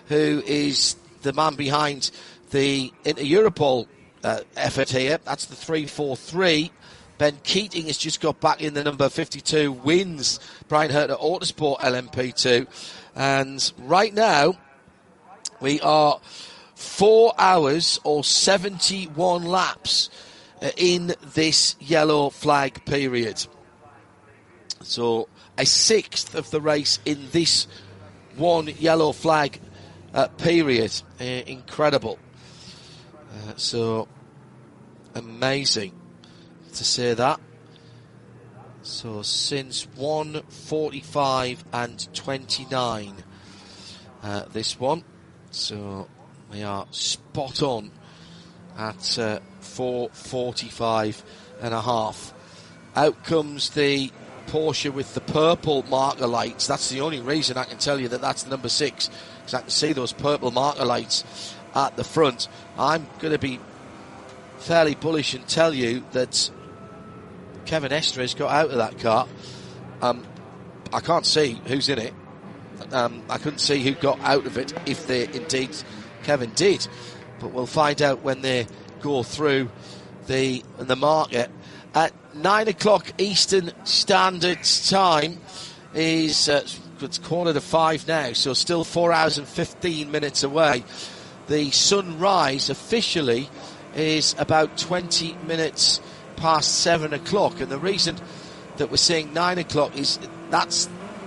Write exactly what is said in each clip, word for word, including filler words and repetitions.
who is the man behind the Inter-Europol uh, effort here. That's the three four three. Ben Keating has just got back in the number fifty-two, wins Brian Herter Autosport L M P two. And right now, we are four hours or seventy-one laps in this yellow flag period. So a sixth of the race in this one yellow flag uh, period. Uh, incredible. Uh, so amazing to say that. So since one forty-five and twenty-nine, uh, this one. So we are spot on at uh, four forty-five and a half. Out comes the Porsche with the purple marker lights. That's the only reason I can tell you that that's number six, because I can see those purple marker lights at the front. I'm going to be fairly bullish and tell you that Kevin Estre has got out of that car. Um, I can't see who's in it. Um, I couldn't see who got out of it, if they indeed Kevin did. But we'll find out when they go through the the market. At nine o'clock Eastern Standard Time is uh, it's quarter to five now, so still four hours and fifteen minutes away. The sunrise officially is about twenty minutes past seven o'clock, and the reason that we're saying nine o'clock is that's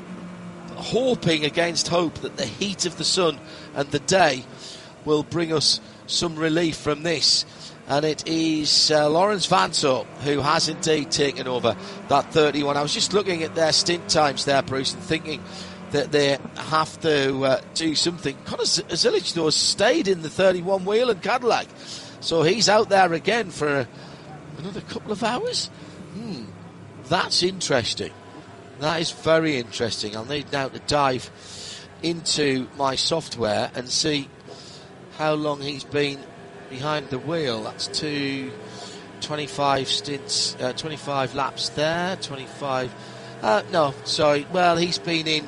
hoping against hope that the heat of the sun and the day will bring us some relief from this. And it is uh, Lawrence Vanthoor who has indeed taken over that thirty-one. I was just looking at their stint times there, Bruce, and thinking that they have to uh, do something. Conor Zilic, though, has stayed in the thirty-one wheel and Cadillac, so he's out there again for uh, another couple of hours. Hmm, that's interesting. That is very interesting. I'll need now to dive into my software and see how long he's been behind the wheel. That's two twenty-five stints, uh, twenty-five laps there, twenty-five. Uh, no, sorry. Well, he's been in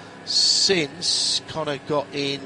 since Conor got in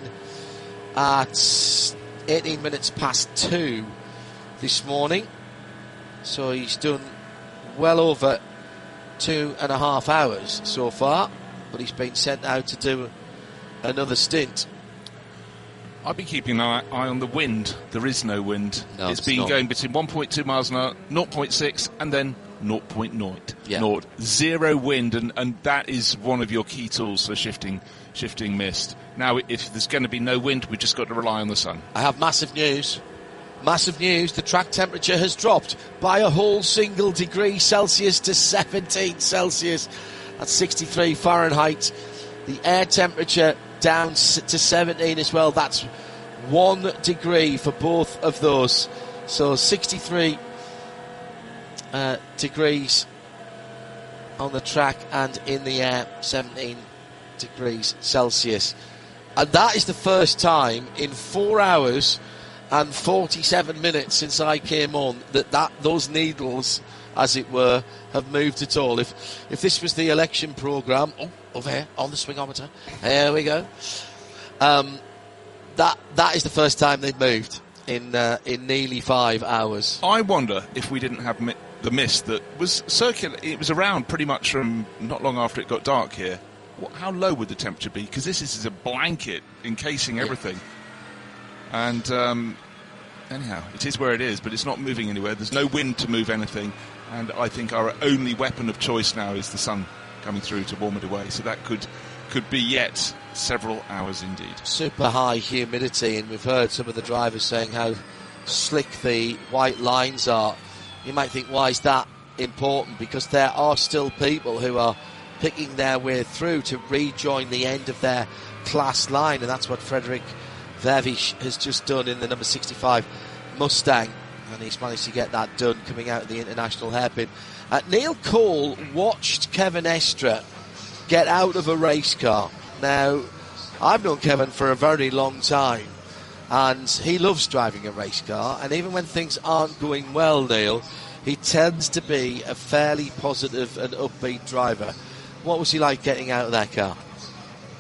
at eighteen minutes past two this morning. So he's done well over two and a half hours so far, but he's been sent out to do another stint. I've been keeping an eye, eye on the wind. There is no wind. No, it's it's been not. going between one point two miles an hour, zero point six, and then zero point zero. Yeah. Naught. Zero wind, and, and that is one of your key tools for shifting shifting mist. Now, if there's going to be no wind, we've just got to rely on the sun. I have massive news. Massive news. The track temperature has dropped by a whole single degree Celsius to seventeen Celsius. That's sixty-three Fahrenheit. The air temperature down to seventeen as well. That's one degree for both of those. So sixty-three uh, degrees on the track and in the air, seventeen degrees Celsius. And that is the first time in four hours and forty-seven minutes since I came on that, that those needles, as it were, have moved at all. If if this was the election programme, oh, over here on the swingometer, there we go. Um, that that is the first time they've moved in uh, in nearly five hours. I wonder if we didn't have mi- the mist that was circular. It was around pretty much from not long after it got dark here. What, how low would the temperature be? Because this is a blanket encasing everything. Yeah. And um, anyhow, it is where it is, but it's not moving anywhere. There's no wind to move anything. And I think our only weapon of choice now is the sun coming through to warm it away. So that could could be yet several hours indeed. Super high humidity, and we've heard some of the drivers saying how slick the white lines are. You might think, why is that important? Because there are still people who are picking their way through to rejoin the end of their class line, and that's what Frederick Vervisch has just done in the number sixty-five Mustang, and he's managed to get that done coming out of the international hairpin. Uh, Neil Cole watched Kevin Estre get out of a race car. Now, I've known Kevin for a very long time, and he loves driving a race car, and even when things aren't going well, Neil, he tends to be a fairly positive and upbeat driver. What was he like getting out of that car?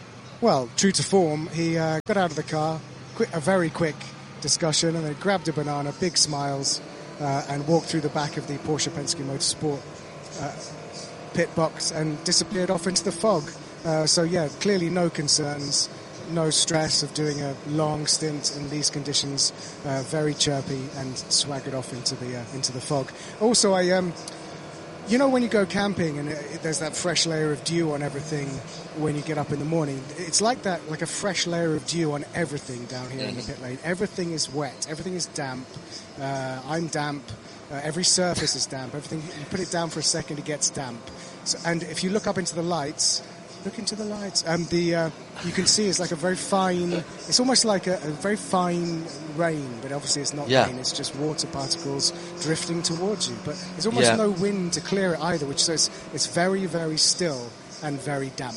Well, true to form, he uh, got out of the car, quick, a very quick discussion, and then grabbed a banana, big smiles, uh, and walked through the back of the Porsche Penske Motorsport uh, pit box and disappeared off into the fog. Uh, so, yeah, clearly no concerns, no stress of doing a long stint in these conditions. Uh, very chirpy and swaggered off into the uh, into the fog. Also, I, um, you know, when you go camping and it, there's that fresh layer of dew on everything when you get up in the morning. It's like that, like a fresh layer of dew on everything down here mm. in the pit lane. Everything is wet. Everything is damp. Uh, I'm damp. Uh, every surface is damp. Everything, you put it down for a second, it gets damp. So, and if you look up into the lights. Look into the lights. Um, the uh, you can see it's like a very fine. It's almost like a, a very fine rain, but obviously it's not yeah. rain. It's just water particles drifting towards you. But there's almost yeah. no wind to clear it either, which says it's very, very still and very damp.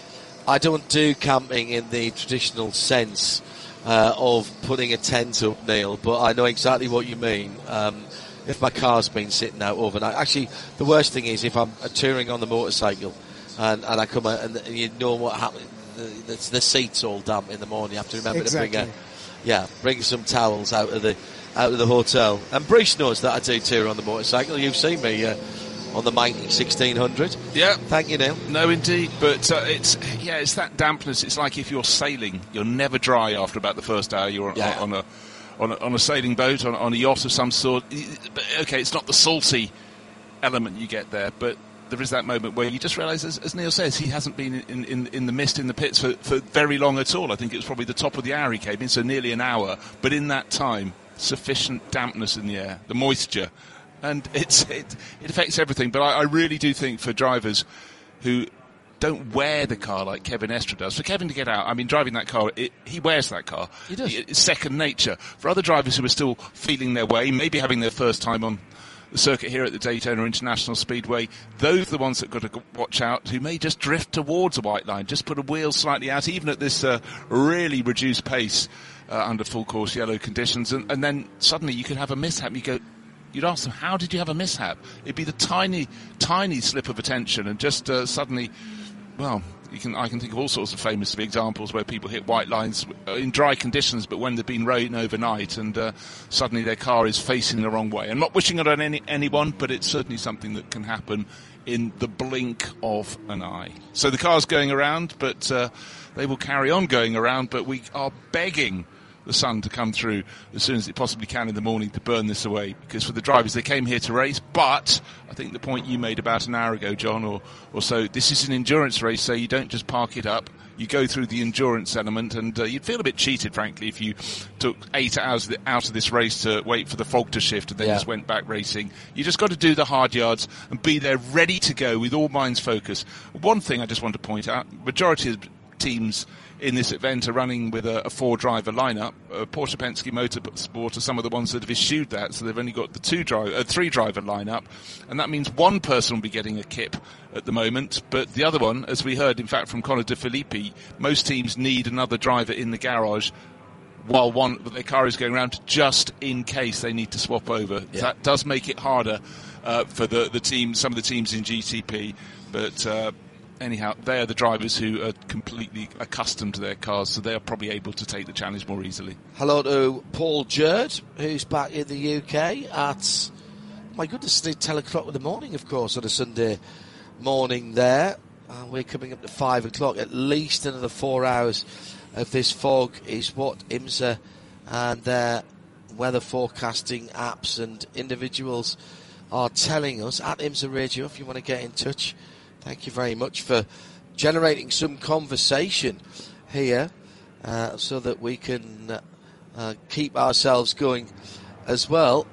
I don't do camping in the traditional sense uh, of putting a tent up, Neil, but I know exactly what you mean. Um, if my car's been sitting out overnight, actually, the worst thing is if I'm touring on the motorcycle. And, and I come out, and you know what happens. The, the, the seat's all damp in the morning. You have to remember exactly. to bring a, yeah, bring some towels out of the out of the hotel. And Bruce knows that I do tour on the motorcycle. You've seen me uh, on the Mighty sixteen hundred. Yeah. Thank you, Neil. No, indeed. But uh, it's yeah, it's that dampness. It's like if you're sailing, you're never dry after about the first hour. You're on, yeah. on a on a on a sailing boat, on, on a yacht of some sort. But, okay, it's not the salty element you get there, but there is that moment where you just realise, as, as Neil says, he hasn't been in, in, in the mist in the pits for, for very long at all. I think it was probably the top of the hour he came in, so nearly an hour. But in that time, sufficient dampness in the air, the moisture, and it's it, it affects everything. But I, I really do think for drivers who don't wear the car like Kevin Estre does, for Kevin to get out, I mean, driving that car, it, he wears that car. He does. It's second nature. For other drivers who are still feeling their way, maybe having their first time on the circuit here at the Daytona International Speedway, those are the ones that got to watch out, who may just drift towards a white line, just put a wheel slightly out, even at this uh, really reduced pace uh, under full course yellow conditions, and, and then suddenly you could have a mishap. You go, you'd ask them, how did you have a mishap? It'd be the tiny, tiny slip of attention, and just uh, suddenly, well, you can I can think of all sorts of famous examples where people hit white lines in dry conditions, but when they've been rain overnight, and uh, suddenly their car is facing the wrong way. I'm not wishing it on any, anyone, but it's certainly something that can happen in the blink of an eye. So the car's going around, but uh, they will carry on going around, but we are begging the sun to come through as soon as it possibly can in the morning to burn this away, because for the drivers, they came here to race, but I think the point you made about an hour ago, John, or, or so, this is an endurance race, so you don't just park it up, you go through the endurance element, and uh, you'd feel a bit cheated, frankly, if you took eight hours out of this race to wait for the fog to shift and then yeah. just went back racing. You just got to do the hard yards and be there ready to go with all minds focused. One thing I just want to point out, majority of teams in this event are running with a, a four-driver lineup. Uh, Porsche Penske Motorsport are some of the ones that have eschewed that, so they've only got the two driver, uh, three-driver lineup, and that means one person will be getting a kip at the moment, but the other one, as we heard, in fact, from Conor De Filippi, most teams need another driver in the garage while one their car is going around, just in case they need to swap over. Yeah. That does make it harder uh, for the, the team, some of the teams in G T P, but Uh, anyhow, they are the drivers who are completely accustomed to their cars, so they are probably able to take the challenge more easily. Hello to Paul Jerd, who's back in the U K at, my goodness, it's ten o'clock in the morning, of course, on a Sunday morning there. Uh, we're coming up to five o'clock. At least another four hours of this fog is what IMSA and their weather forecasting apps and individuals are telling us. At IMSA Radio, if you want to get in touch, thank you very much for generating some conversation here uh, so that we can uh, uh, keep ourselves going as well.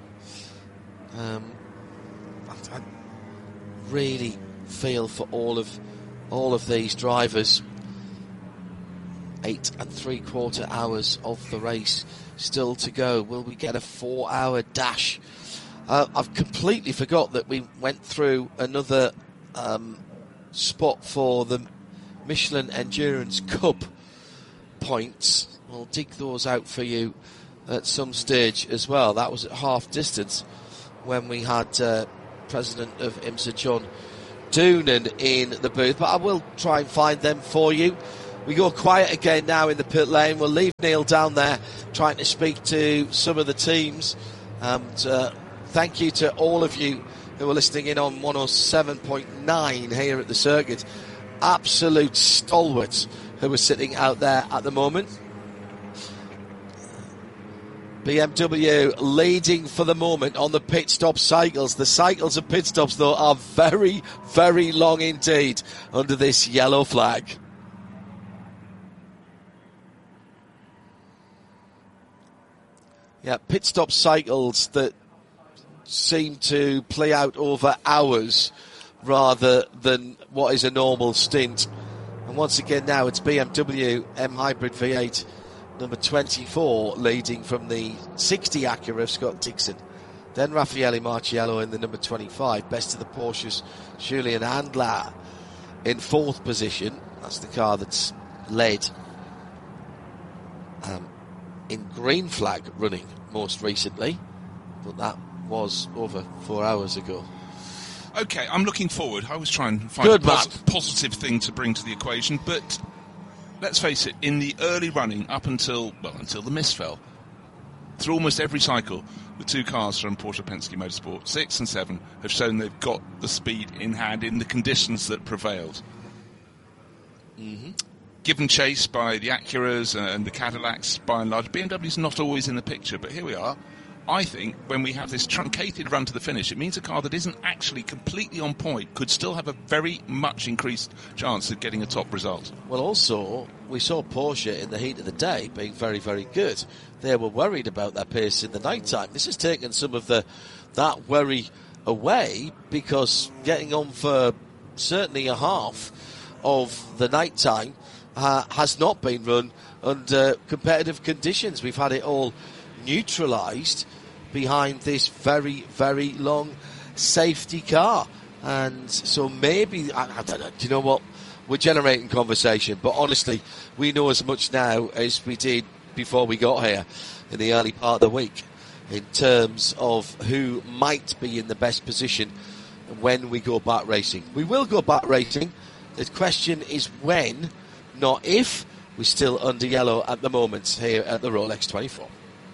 Um, I, I really feel for all of all of these drivers. Eight and three quarter hours of the race still to go. Will we get a four-hour dash? Uh, I've completely forgot that we went through another Um, spot for the Michelin Endurance Cup points. We'll dig those out for you at some stage as well. That was at half distance when we had uh, President of IMSA John Doonan in the booth, but I will try and find them for you we go quiet again now in the pit lane. We'll leave Neil down there trying to speak to some of the teams. And uh, thank you to all of you who are listening in on one oh seven point nine here at the circuit. Absolute stalwarts who are sitting out there at the moment. B M W leading for the moment on the pit stop cycles. The cycles and pit stops, though, are very, very long indeed under this yellow flag. Yeah, pit stop cycles that seem to play out over hours rather than what is a normal stint. And once again now it's B M W M Hybrid V eight number twenty-four leading from the sixty Acura of Scott Dixon. Then Raffaele Marciello in the number twenty-five. Best of the Porsches, Julian Handler in fourth position. That's the car that's led um, in green flag running most recently, but that was over four hours ago. Okay, I'm looking forward. I was trying to find Good a pos- positive thing to bring to the equation, but let's face it, in the early running, up until, well, until the mist fell, through almost every cycle, the two cars from Porsche Penske Motorsport, six and seven, have shown they've got the speed in hand in the conditions that prevailed. Mm-hmm. Given chase by the Acuras and the Cadillacs, by and large, B M W's not always in the picture, but here we are. I think when we have this truncated run to the finish, it means a car that isn't actually completely on point could still have a very much increased chance of getting a top result. Well, also, we saw Porsche in the heat of the day being very, very good. They were worried about their pace in the night time. This has taken some of the that worry away, because getting on for certainly a half of the night time uh, has not been run under competitive conditions. We've had it all neutralised behind this very, very long safety car. And so maybe, I, I don't know, do you know what? We're generating conversation, but honestly, we know as much now as we did before we got here in the early part of the week in terms of who might be in the best position when we go back racing. We will go back racing. The question is when, not if. We're still under yellow at the moment here at the Rolex twenty-four.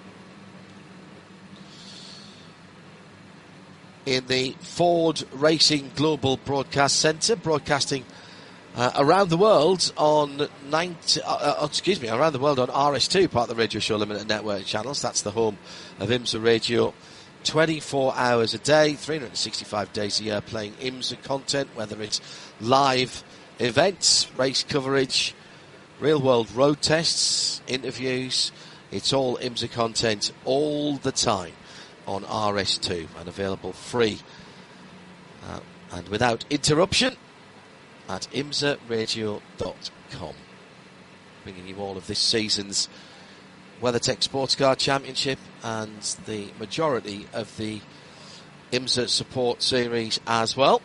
In the Ford Racing Global Broadcast Centre, broadcasting uh, around the world on ninety, uh, uh, excuse me, around the world on R S two, part of the Radio Show Limited Network channels. That's the home of IMSA Radio, twenty-four hours a day, three hundred sixty-five days a year, playing IMSA content, whether it's live events, race coverage, real-world road tests, interviews. It's all IMSA content all the time on R S two and available free uh, and without interruption at imsa radio dot com. Bringing you all of this season's WeatherTech Sports Car Championship and the majority of the IMSA Support Series as well.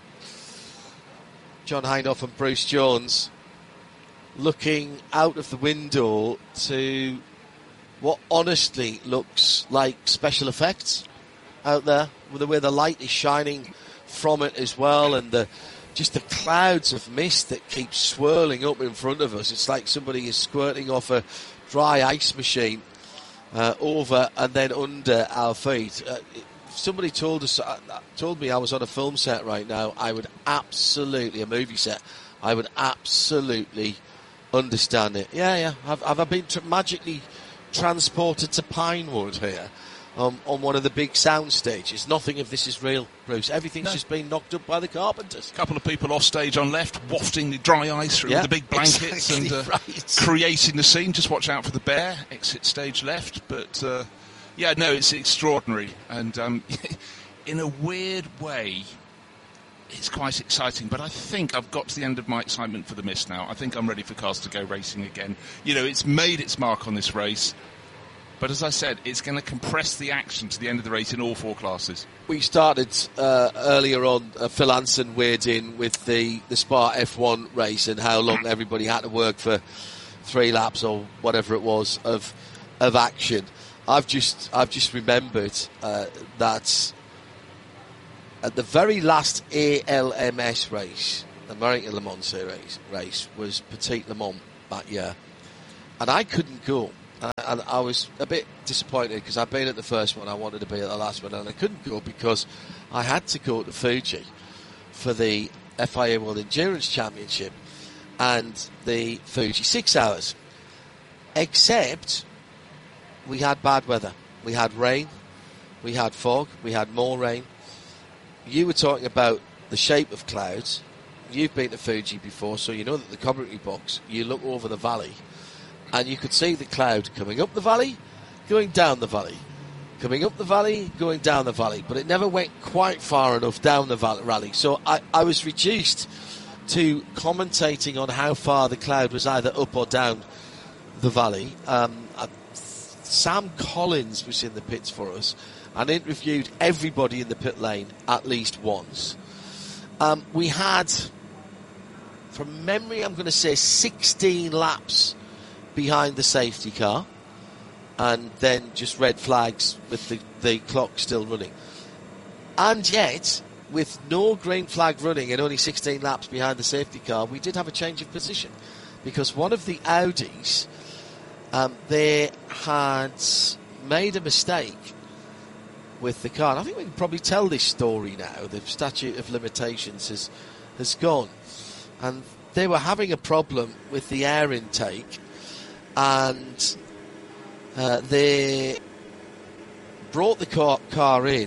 John Hindhaugh and Bruce Jones looking out of the window to what honestly looks like special effects out there, with the way the light is shining from it as well, and the just the clouds of mist that keep swirling up in front of us. It's like somebody is squirting off a dry ice machine uh, over and then under our feet. Uh, if somebody told us, uh, told me I was on a film set right now, I would absolutely, a movie set, I would absolutely understand it. Yeah, yeah. Have, have I been tra- magically transported to Pinewood here um, on one of the big sound stages? Nothing of this is real, Bruce. Everything's no. just been knocked up by the carpenters. A couple of people off stage on left, wafting the dry ice through yeah, the big blankets exactly and uh, right. creating the scene. Just watch out for the bear. Exit stage left. But, uh, yeah, no, it's extraordinary. And um, in a weird way, it's quite exciting, but I think I've got to the end of my excitement for the mist now. I think I'm ready for cars to go racing again. You know, it's made its mark on this race, but as I said, it's going to compress the action to the end of the race in all four classes. We started uh, earlier on, uh, Phil Anson weighed in with the, the Spa F one race and how long everybody had to work for three laps or whatever it was of of action. I've just I've just remembered uh, that at the very last A L M S race, American Le Mans Series race, was Petit Le Mans that year, and I couldn't go. And I was a bit disappointed because I'd been at the first one, I wanted to be at the last one, and I couldn't go because I had to go to Fuji for the F I A World Endurance Championship and the Fuji six hours. Except we had bad weather. We had rain, we had fog, we had more rain. You were talking about the shape of clouds. You've been to Fuji before, so you know that the commentary box, you look over the valley, and you could see the cloud coming up the valley, going down the valley, coming up the valley, going down the valley. But it never went quite far enough down the valley. So I, I was reduced to commentating on how far the cloud was either up or down the valley. Um, I, Sam Collins was in the pits for us and interviewed everybody in the pit lane at least once. Um, we had, from memory, I'm going to say sixteen laps behind the safety car, and then just red flags with the, the clock still running. And yet, with no green flag running and only sixteen laps behind the safety car, we did have a change of position, because one of the Audis, um, they had made a mistake with the car. And I think we can probably tell this story now. The statute of limitations has, has gone. And they were having a problem with the air intake, and uh, they brought the car, car in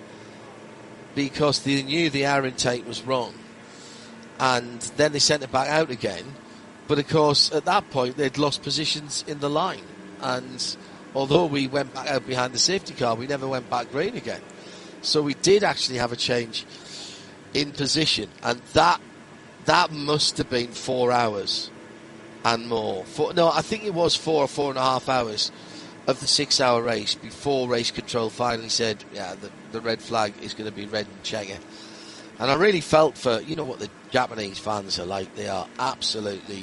because they knew the air intake was wrong, and then they sent it back out again. But of course, at that point, they'd lost positions in the line, and although we went back out behind the safety car, we never went back green again. So we did actually have a change in position, and that that must have been four hours and more. Four, no, I think it was four or four and a half hours of the six-hour race before race control finally said, yeah, the, the red flag is going to be red and checker. And I really felt for, you know what the Japanese fans are like. They are absolutely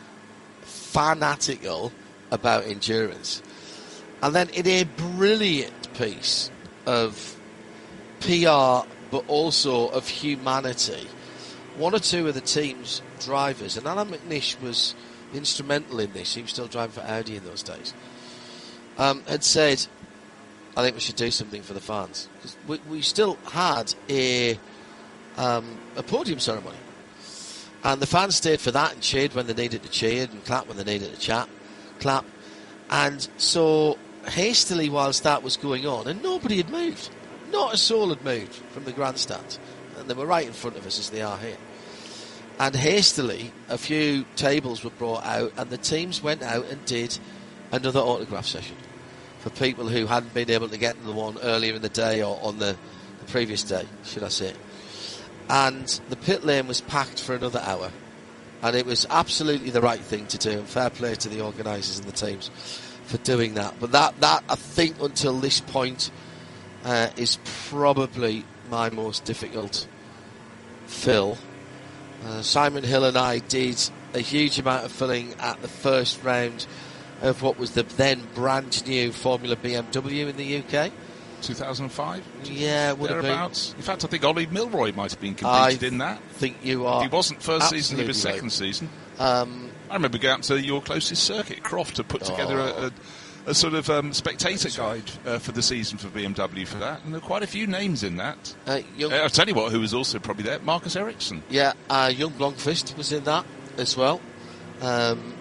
fanatical about endurance. And then in a brilliant piece of P R, but also of humanity, one or two of the team's drivers, and Alan McNish was instrumental in this, he was still driving for Audi in those days, um, had said, I think we should do something for the fans. Because we, we still had a, um, a podium ceremony. And the fans stayed for that and cheered when they needed to cheer and clapped when they needed to chat, clap. And so hastily whilst that was going on, and nobody had moved, not a soul had moved from the grandstand, and they were right in front of us as they are here. And hastily, a few tables were brought out, and the teams went out and did another autograph session for people who hadn't been able to get to the one earlier in the day or on the, the previous day, should I say. And the pit lane was packed for another hour, and it was absolutely the right thing to do, and fair play to the organisers and the teams for doing that. But that, that I think, until this point, uh, is probably my most difficult fill. Uh, Simon Hill and I did a huge amount of filling at the first round of what was the then brand new Formula B M W in the U K. two thousand five? Yeah, would have been. In fact, I think Ollie Milroy might have been competed I in that. I think you are. He wasn't first season, he was second right. season. Um, I remember going up to your closest circuit, Croft, to put together oh. a, a, a sort of um, spectator guide uh, for the season for B M W for that. And there were quite a few names in that. uh, young, Uh, I'll tell you what, who was also probably there, Marcus Ericsson. yeah, uh, young Blomqvist was in that as well. Um,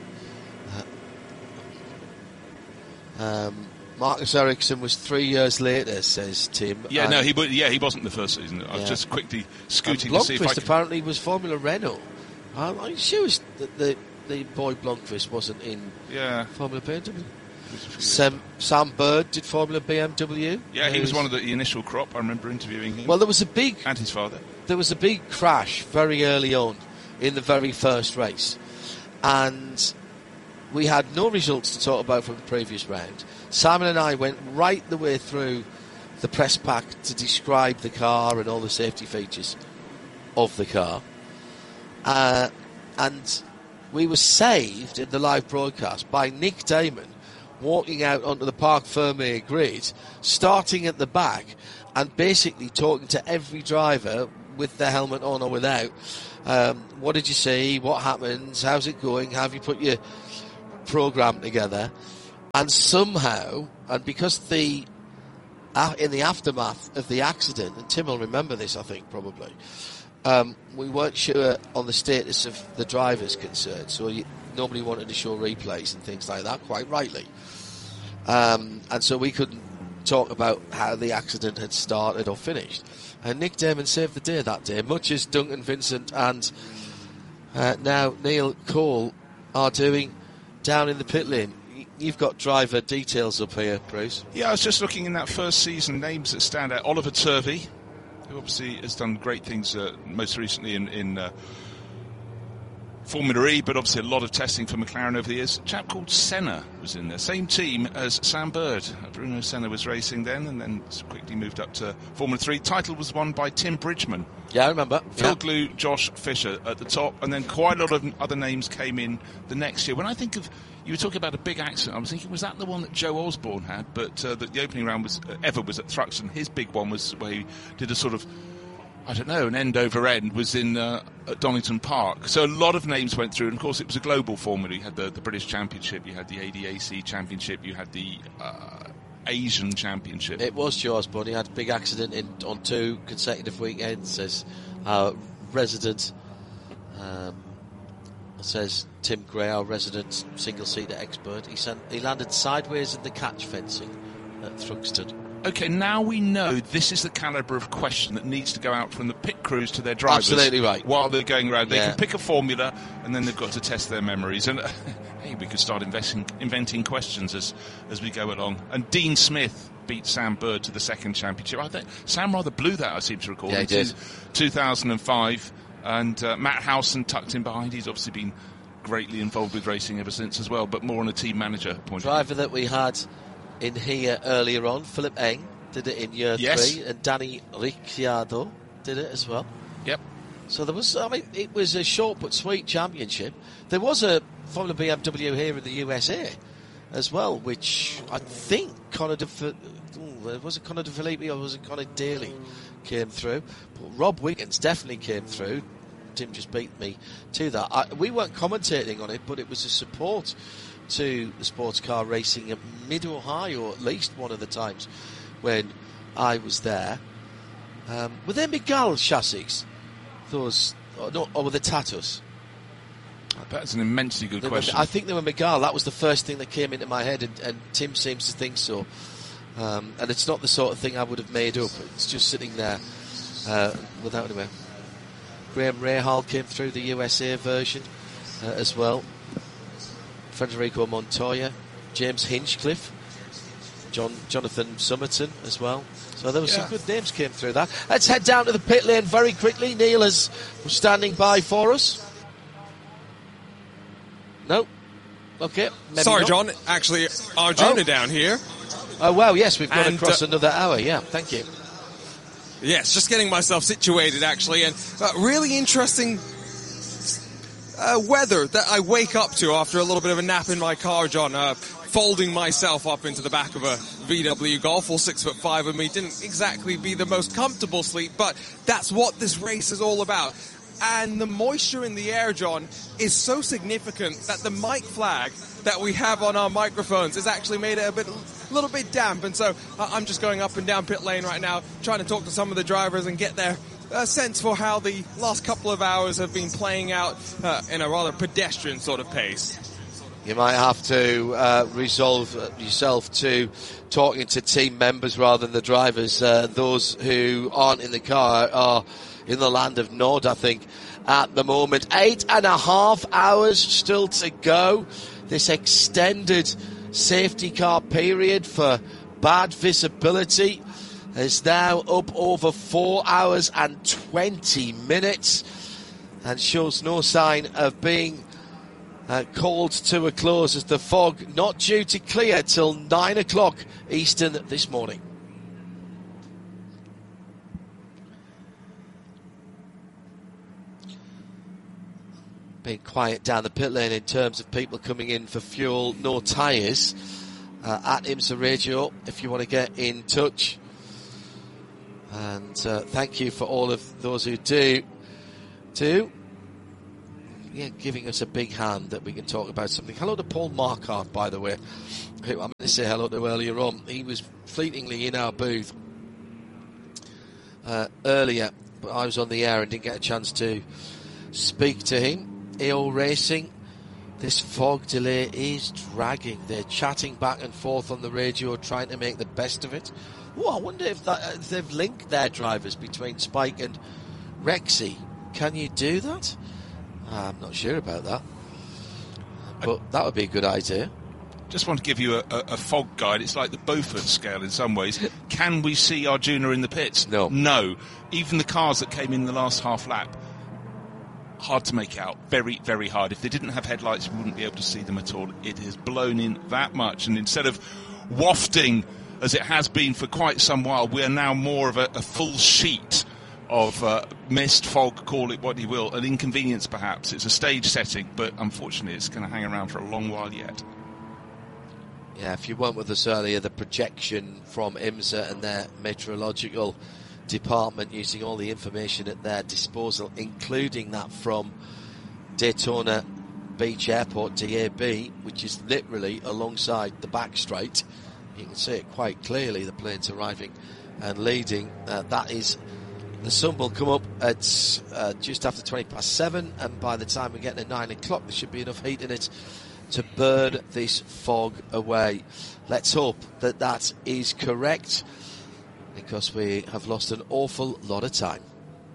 uh, um, Marcus Ericsson was three years later, says Tim. Yeah, and, no, he wa- yeah he wasn't the first season. I was Yeah. just quickly and scooting to see if I Blomqvist could... apparently was Formula Renault. I'm, I'm sure that the, the boy Blomqvist wasn't in Yeah. Formula B M W. It was a few years Sam, ago. Sam Bird did Formula B M W. Yeah, he was Who's- one of the initial crop. I remember interviewing him. Well, there was a big and his father. there was a big crash very early on in the very first race, and we had no results to talk about from the previous round. Simon and I went right the way through the press pack to describe the car and all the safety features of the car, uh, and we were saved in the live broadcast by Nick Damon walking out onto the Parc Fermé grid, starting at the back and basically talking to every driver with the helmet on or without. Um, what did you see? What happens? How's it going? How have you put your program together? And somehow, and because the uh, in the aftermath of the accident, and Tim will remember this, I think, probably, um, we weren't sure on the status of the drivers concerned, so you, nobody wanted to show replays and things like that, quite rightly. Um, and so we couldn't talk about how the accident had started or finished. And Nick Damon saved the day that day, much as Duncan Vincent and uh, now Neil Cole are doing down in the pit lane. You've got driver details up here, Bruce. Yeah, I was just looking in that first season, names that stand out. Oliver Turvey, who obviously has done great things uh, most recently in, in uh, Formula E, but obviously a lot of testing for McLaren over the years. A chap called Senna was in there. Same team as Sam Bird. Bruno Senna was racing then and then quickly moved up to Formula three. Title was won by Tim Bridgman. Yeah, I remember. Phil yeah. Glue, Josh Fisher at the top, and then quite a lot of other names came in the next year. When I think of, you were talking about a big accident, I was thinking, was that the one that Joe Osborne had? But uh, the, the opening round was uh, ever was at Thruxton. His big one was where he did a sort of, I don't know, an end over end, was in uh, at Donington Park. So a lot of names went through, and of course it was a global formula. You had the, the British Championship, you had the A D A C Championship, you had the uh, Asian Championship. It was Joe Osborne. He had a big accident in, on two consecutive weekends, as our resident, um, says Tim Gray, our resident single-seater expert. He, sent, he landed sideways in the catch fencing at Thruxton. Okay, now we know this is the calibre of question that needs to go out from the pit crews to their drivers. Absolutely right. While they're going around. They yeah. can pick a formula, and then they've got to test their memories. And uh, hey, we could start investing, inventing questions as, as we go along. And Dean Smith beat Sam Bird to the second championship. I think Sam rather blew that, I seem to recall. Yeah, he did. two thousand five. And uh, Matt Howson tucked in behind. He's obviously been greatly involved with racing ever since as well, but more on a team manager point Driver of view. that we had in here earlier on, Philip Eng, did it in year yes. three, and Danny Ricciardo did it as well. Yep. So there was, I mean, it was a short but sweet championship. There was a Formula B M W here in the U S A as well, which I think Conor de Fi- ooh, was it Conor de Filippi or was it Conor Daly came through? But Rob Wiggins definitely came through. Tim just beat me to that. I, we weren't commentating on it, but it was a support to the sports car racing at Mid-Ohio, at least one of the times when I was there. Um, were they Miguel chassis? Those, or, no, or were they Tatus? That's an immensely good they question. Were, I think they were Miguel. That was the first thing that came into my head, and, and Tim seems to think so. Um, and it's not the sort of thing I would have made up. It's just sitting there uh, without anywhere. Graham Rahal came through the U S A version uh, as well. Federico Montoya, James Hinchcliffe, John Jonathan Summerton as well. So there were yeah. some good names came through that. Let's head down to the pit lane very quickly. Neil is standing by for us. No? Okay. Maybe Sorry, not. John. Actually, Arjuna oh. down here. Oh, well, yes, we've gone and, across uh, another hour. Yeah, thank you. Yes, just getting myself situated, actually, and uh, really interesting uh, weather that I wake up to after a little bit of a nap in my car, John. Uh, folding myself up into the back of a V W Golf, all six foot five of me, didn't exactly be the most comfortable sleep, but that's what this race is all about. And the moisture in the air, John, is so significant that the mic flag that we have on our microphones has actually made it a bit, a little bit damp. And so uh, I'm just going up and down pit lane right now, trying to talk to some of the drivers and get their uh, sense for how the last couple of hours have been playing out uh, in a rather pedestrian sort of pace. You might have to uh, resolve yourself to talking to team members rather than the drivers. Uh, those who aren't in the car are in the land of Nod, I think, at the moment. Eight and a half hours still to go. This extended safety car period for bad visibility is now up over four hours and twenty minutes and shows no sign of being uh, called to a close as the fog not due to clear till nine o'clock Eastern this morning. Being quiet down the pit lane in terms of people coming in for fuel, no tyres. Uh, at IMSA Radio, if you want to get in touch. And uh, thank you for all of those who do, do, yeah, giving us a big hand that we can talk about something. Hello to Paul Marquardt, by the way, who I meant to say hello to earlier on. He was fleetingly in our booth uh, earlier, but I was on the air and didn't get a chance to speak to him. E O Racing, this fog delay is dragging. They're chatting back and forth on the radio, trying to make the best of it. Oh, I wonder if, that, if they've linked their drivers between Spike and Rexy. Can you do that? I'm not sure about that, but that would be a good idea. Just want to give you a, a, a fog guide. It's like the Beaufort scale in some ways. Can we see Arjuna in the pits? No. No. Even the cars that came in the last half lap, hard to make out. Very, very hard. If they didn't have headlights, we wouldn't be able to see them at all. It has blown in that much, and instead of wafting as it has been for quite some while, we are now more of a, a full sheet of uh, mist, fog, call it what you will, an inconvenience perhaps. It's a stage setting, but unfortunately it's going to hang around for a long while yet. Yeah, if you weren't with us earlier, the projection from IMSA and their meteorological department using all the information at their disposal, including that from Daytona Beach Airport, D A B, which is literally alongside the back straight. You can see it quite clearly, the plane's arriving and leading. Uh, that is, the sun will come up at uh, just after twenty past seven, and by the time we get to nine o'clock, there should be enough heat in it to burn this fog away. Let's hope that that is correct, because we have lost an awful lot of time.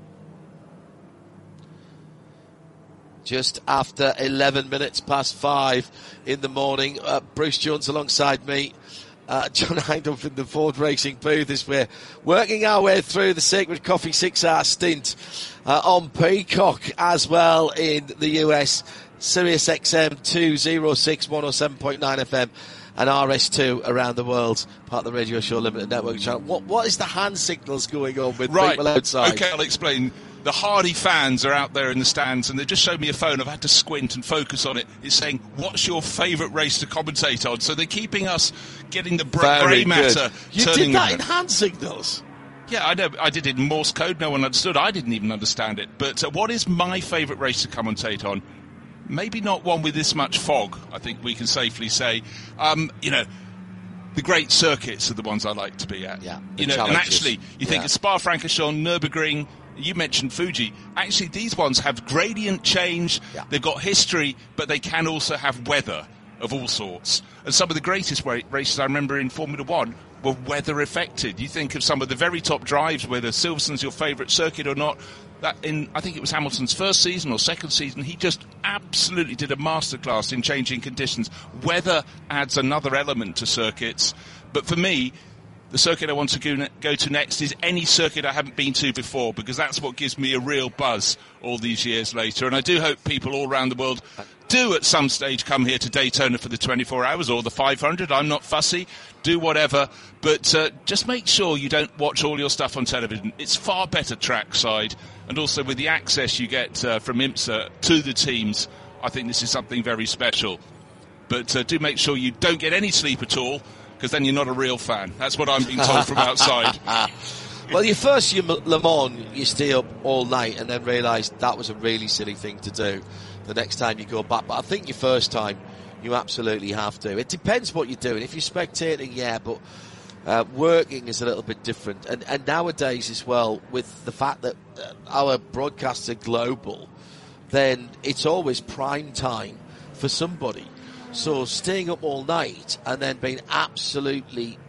Just after eleven minutes past five in the morning, uh, Bruce Jones alongside me. Uh, John Hindhaugh in the Ford Racing booth as we're working our way through the Sacred Coffee six-hour stint uh, on Peacock, as well in the U S, Sirius X M two oh six, one oh seven point nine F M, and R S two around the world, part of the Radio Show Limited Network channel. What, what is the hand signals going on with right. people outside? Okay, I'll explain. The Hardy fans are out there in the stands, and they just showed me a phone. I've had to squint and focus on it. It's saying, what's your favourite race to commentate on? So they're keeping us getting the bra- grey matter. You turning did that around. in hand signals? Yeah, I know. I did it in Morse code. No one understood. I didn't even understand it. But uh, what is my favourite race to commentate on? Maybe not one with this much fog, I think we can safely say. Um, you know, the great circuits are the ones I like to be at. Yeah, you know, challenges. and actually, you think yeah. of Spa-Francorchamps, Nürburgring. You mentioned Fuji. Actually, these ones have gradient change. Yeah. They've got history, but they can also have weather of all sorts. And some of the greatest ra- races I remember in Formula One were weather affected. You think of some of the very top drives, whether Silverstone's your favourite circuit or not. That in, I think it was Hamilton's first season or second season, he just absolutely did a masterclass in changing conditions. Weather adds another element to circuits. But for me, the circuit I want to go, ne- go to next is any circuit I haven't been to before, because that's what gives me a real buzz all these years later. And I do hope people all around the world do at some stage come here to Daytona for the twenty-four hours or the five hundred. I'm not fussy. Do whatever. But uh, just make sure you don't watch all your stuff on television. It's far better trackside. And also with the access you get uh, from IMSA to the teams, I think this is something very special. But uh, do make sure you don't get any sleep at all, because then you're not a real fan. That's what I'm being told from outside. Well, your first year Le Mans, you stay up all night and then realise that was a really silly thing to do the next time you go back. But I think your first time, you absolutely have to. It depends what you're doing. If you're spectating, yeah, but uh, working is a little bit different. And, and nowadays as well, with the fact that uh, our broadcasts are global, then it's always prime time for somebody. So staying up all night and then being absolutely,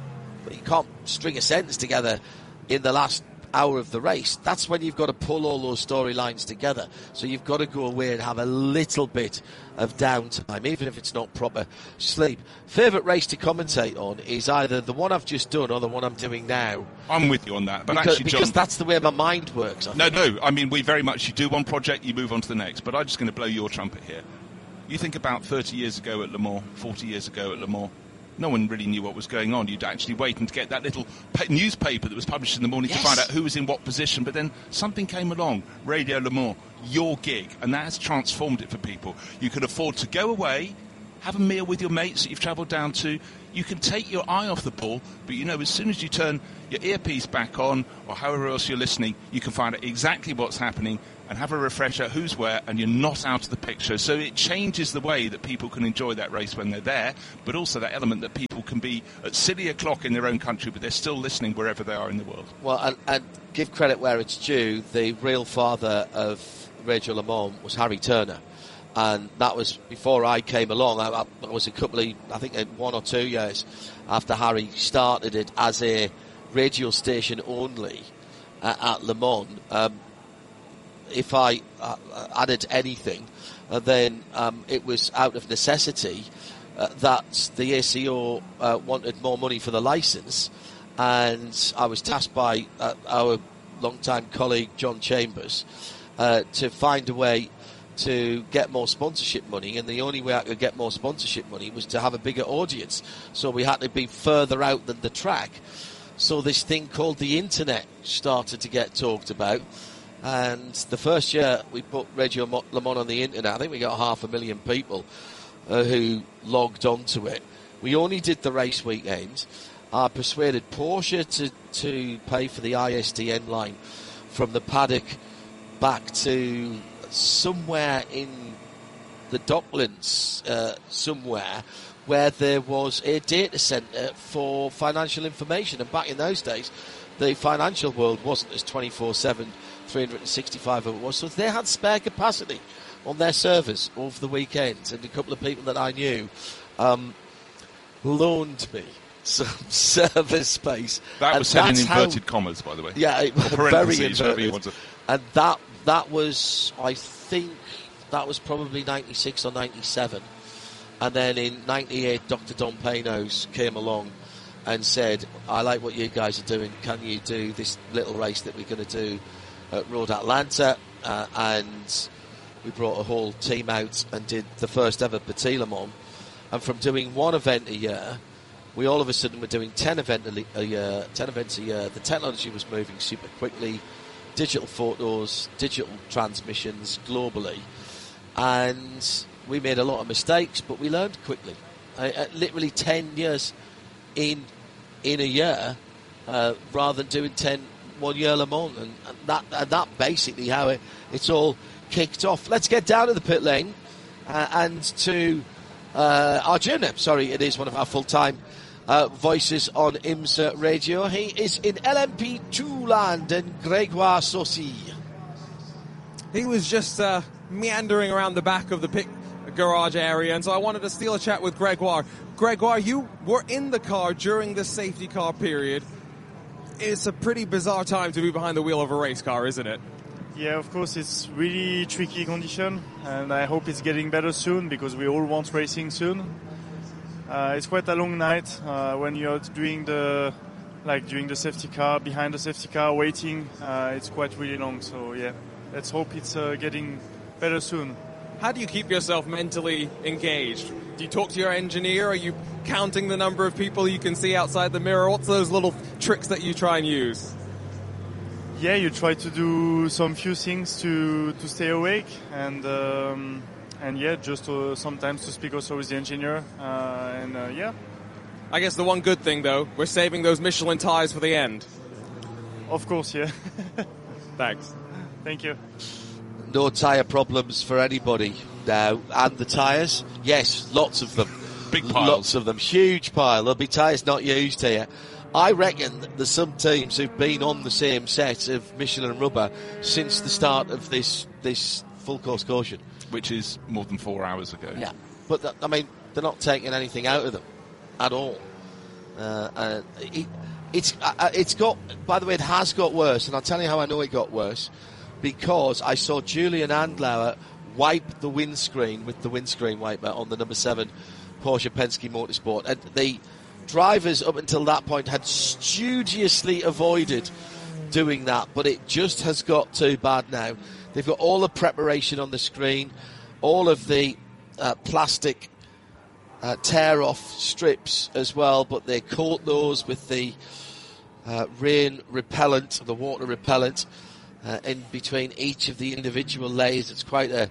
you can't string a sentence together in the last hour of the race, that's when you've got to pull all those storylines together. So you've got to go away and have a little bit of downtime, even if it's not proper sleep. Favourite race to commentate on is either the one I've just done or the one I'm doing now. I'm with you on that. But because, actually, John, because that's the way my mind works. I no, think. no. I mean, we very much, you do one project, you move on to the next. But I'm just going to blow your trumpet here. You think about thirty years ago at Le Mans, forty years ago at Le Mans, no one really knew what was going on. You'd actually wait and get that little pa- newspaper that was published in the morning yes. to find out who was in what position. But then something came along, Radio Le Mans, your gig, and that has transformed it for people. You can afford to go away, have a meal with your mates that you've travelled down to. You can take your eye off the ball, but you know as soon as you turn your earpiece back on or however else you're listening, you can find out exactly what's happening and have a refresher who's where, and you're not out of the picture. So it changes the way that people can enjoy that race when they're there, but also that element that people can be at silly o'clock in their own country, but they're still listening wherever they are in the world. Well, and, and give credit where it's due, the real father of Radio Le Mans was Harry Turner. And that was before I came along. I, I was a couple of, I think one or two years after Harry started it as a radio station only uh, at Le Mans. Um, if I uh, added anything, uh, then um, it was out of necessity uh, that the A C O uh, wanted more money for the licence, and I was tasked by uh, our long-time colleague John Chambers uh, to find a way to get more sponsorship money, and the only way I could get more sponsorship money was to have a bigger audience. So we had to be further out than the track. So this thing called the internet started to get talked about. And the first year we put Radio Le Mans on the internet, I think we got half a million people uh, who logged onto it. We only did the race weekends. I persuaded Porsche to, to pay for the I S D N line from the paddock back to somewhere in the Docklands, uh, somewhere where there was a data centre for financial information. And back in those days, the financial world wasn't as twenty-four seven, three hundred sixty-five as it was. So they had spare capacity on their servers over the weekends. And a couple of people that I knew um, loaned me some server space. That and was said in inverted how, commas, by the way. Yeah, it, or very inverted. To... And that that was, I think, that was probably ninety-six or ninety-seven. And then in ninety-eight, Doctor Don Panos came along and said, I like what you guys are doing. Can you do this little race that we're going to do at Road Atlanta? Uh, and we brought a whole team out and did the first ever Petit Le Mans. And from doing one event a year, we all of a sudden were doing ten, event a year, ten events a year. The technology was moving super quickly. Digital photos, digital transmissions globally. And we made a lot of mistakes, but we learned quickly. Uh, uh, literally ten years in in a year, uh, rather than doing ten one year Le Mans, and, and that and that basically how it, it's all kicked off. Let's get down to the pit lane uh, and to uh, Arjun. Sorry, it is one of our full time uh, voices on IMSA Radio. He is in L M P two land, and Gregoire Saucy. He was just uh, meandering around the back of the pit garage area, and so I wanted to steal a chat with Gregoire. Gregoire, you were in the car during the safety car period. It's a pretty bizarre time to be behind the wheel of a race car, isn't it? Yeah, of course, it's really tricky condition, and I hope it's getting better soon because we all want racing soon. Uh, it's quite a long night uh, when you're doing the, like during the safety car, behind the safety car, waiting. Uh, it's quite really long, so yeah, let's hope it's uh, getting better soon. How do you keep yourself mentally engaged? Do you talk to your engineer? Are you counting the number of people you can see outside the mirror? What's those little tricks that you try and use? Yeah, you try to do some few things to to stay awake, and um, and yeah, just to, sometimes to speak also with the engineer, uh, and uh, yeah. I guess the one good thing though, we're saving those Michelin tires for the end. Of course, yeah. Thanks. Thank you. No tyre problems for anybody now. And the tyres? Yes, lots of them. Big piles. Lots of them. Huge pile. There'll be tyres not used here. I reckon that there's some teams who've been on the same set of Michelin rubber since the start of this this full course caution. Which is more than four hours ago. Yeah. But, that, I mean, they're not taking anything out of them at all. Uh, uh, it, it's uh, it's got, by the way, it has got worse, and I'll tell you how I know it got worse. Because I saw Julian Andlauer wipe the windscreen with the windscreen wiper on the number seven Porsche Penske Motorsport. And the drivers up until that point had studiously avoided doing that, but it just has got too bad now. They've got all the preparation on the screen, all of the uh, plastic uh, tear-off strips as well, but they coat those with the uh, rain repellent, the water repellent, Uh, in between each of the individual layers. It's quite a,